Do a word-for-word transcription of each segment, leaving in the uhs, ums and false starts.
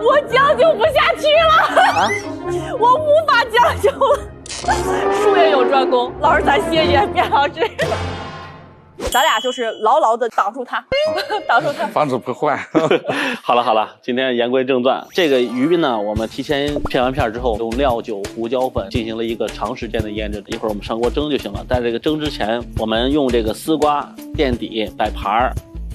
我将就不下去了，啊、我无法将就了。术业有专攻，老师咱歇歇，别老师。咱俩就是牢牢的挡住它，挡住它， 防止破坏。 好了好了，今天言归正传，这个鱼呢，我们提前片完片之后，用料酒、胡椒粉进行了一个长时间的腌制，一会儿我们上锅蒸就行了。在这个蒸之前，我们用这个丝瓜垫底摆盘儿，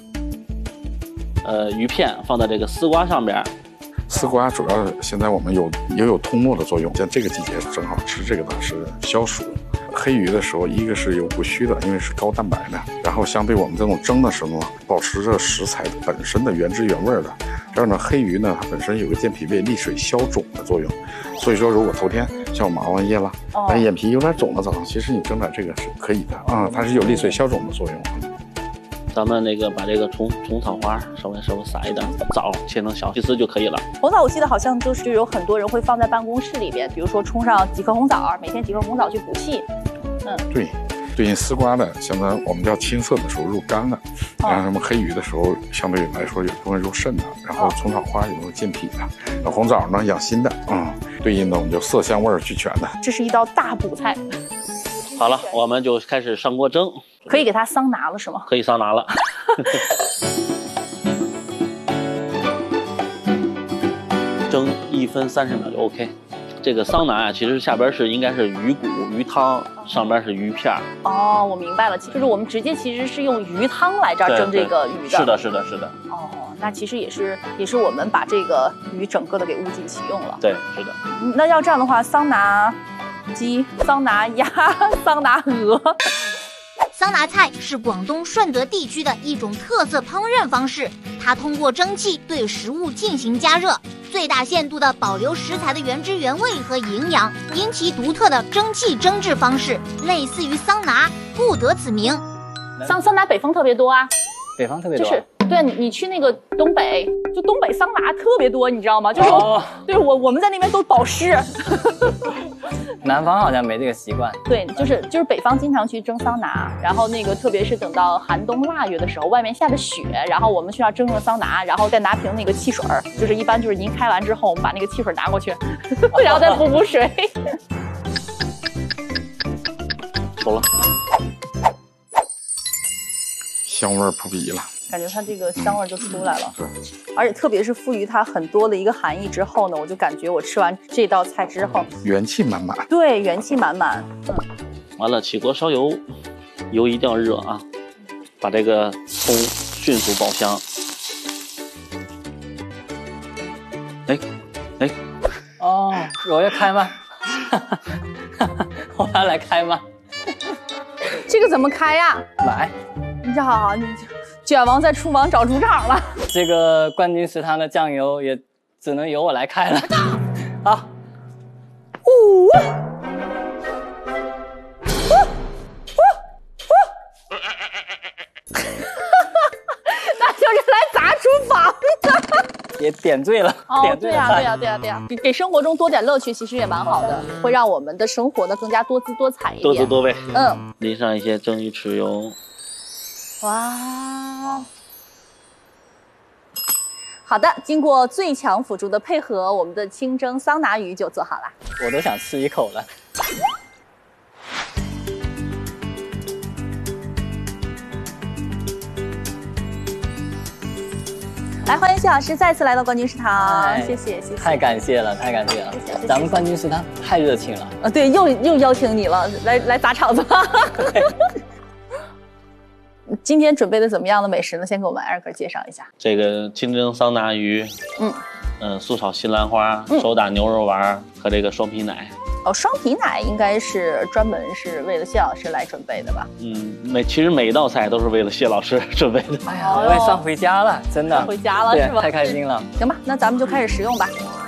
呃，鱼片放在这个丝瓜上边。 丝瓜主要现在我们有也有通络的作用，像这个季节正好吃这个呢是消暑。黑鱼的时候，一个是有补虚的，因为是高蛋白的，然后相对我们这种蒸的时候呢，保持着食材本身的原汁原味的。这样呢，黑鱼呢它本身有个健脾胃、利水消肿的作用，所以说如果头天像我们熬完夜了，但、哦、眼皮有点肿了，早上其实你蒸点这个是可以的啊、嗯，它是有利水消肿的作用。 咱们那个把这个虫虫草花稍微稍微撒一点，枣切成小细丝就可以了。 红枣我记得好像就是有很多人会放在办公室里边，比如说冲上几颗红枣，每天几颗红枣去补气。嗯， 对，最近丝瓜的相当我们叫青色的时候入肝的，然后什么黑鱼的时候相对来说有部分入肾的，然后虫草花有健脾的，然后红枣呢养心的，嗯，对应的我们就色香味俱全的。 这是一道大补菜。 好了，我们就开始上锅蒸。 可以给它桑拿了是吗？ 可以桑拿了。蒸一分三十秒就 OK。这个桑拿啊，其实下边是应该是鱼骨、鱼汤，上边是鱼片。 哦，我明白了，就是我们直接其实是用鱼汤来这儿蒸这个鱼的。 是的，是的，是的。 哦，那其实也是也是我们把这个鱼整个的给物尽其用了。 对，是的。 那要这样的话，桑拿鸡、桑拿鸭、桑拿鹅。 桑拿菜是广东顺德地区的一种特色烹饪方式，它通过蒸汽对食物进行加热，最大限度地保留食材的原汁原味和营养，因其独特的蒸汽蒸制方式，类似于桑拿，故得此名。 桑桑拿北方特别多啊， 北方特别多， 就是对你你去那个东北，就东北桑拿特别多，你知道吗？就是、哦、对我我们在那边都保湿。 南方好像没这个习惯。 对，就是就是北方经常去蒸桑拿，然后那个特别是等到寒冬腊月的时候，外面下着雪，然后我们去那蒸个桑拿，然后再拿瓶那个汽水，就是一般就是您开完之后，我们把那个汽水拿过去，然后再补补水。 熟了， 香味扑鼻了。 感觉它这个香味就出来了， 嗯、 而且特别是赋予它很多的一个含义之后呢，我就感觉我吃完这道菜之后， 元气满满。 对，元气满满。嗯， 完了，起锅烧油，油一定要热啊，把这个葱迅速爆香。哎，哎， 哦，我要开吗？我要来开吗？ 这个怎么开呀？ 来， 你好，你。卷王在厨房找组长了。 这个冠军食堂的酱油也只能由我来开了。好， 呜，呜，呜，呜，那就是来砸厨房的。 也点缀了。 哦，点缀对呀、啊，对呀、啊，对呀、啊，对呀、啊，给给生活中多点乐趣，其实也蛮好的，会让我们的生活呢更加多姿多彩一点， 多姿多味。 嗯， 淋上一些蒸鱼豉油。 哇，好的，经过最强辅助的配合，我们的清蒸桑拿鱼就做好了。 我都想吃一口了。 来，欢迎谢老师再次来到冠军食堂，谢谢谢谢， 太感谢了，太感谢了，谢谢咱们冠军食堂太热情了。 啊，对，又又邀请你了，来来砸场子吧。今天准备的怎么样的美食呢？先给我们艾瑞克介绍一下。 这个清蒸桑拿鱼，嗯嗯、呃，素炒西兰花，嗯、手打牛肉丸和这个双皮奶。 哦，双皮奶应该是专门是为了谢老师来准备的吧？ 嗯，每其实每一道菜都是为了谢老师准备的。 哎呀，我也算回家了，真的。 回家了是吧？ 太开心了。 行吧，那咱们就开始食用吧。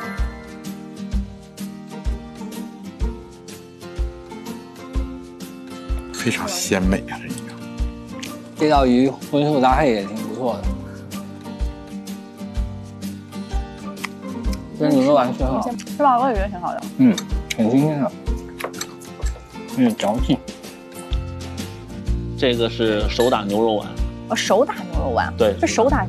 非常鲜美啊，这个。 这道鱼荤素搭配也挺不错的，跟牛肉丸挺好， 是吧？我也觉得挺好的。 嗯，很新鲜的，有点嚼劲。 这个是手打牛肉丸。 哦，手打牛肉丸。 对， 这手打